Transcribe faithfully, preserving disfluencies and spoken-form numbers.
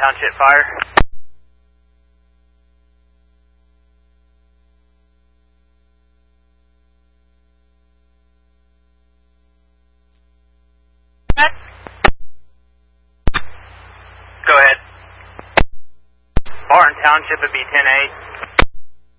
Township Fire. Go ahead. Barton Township would be ten eight.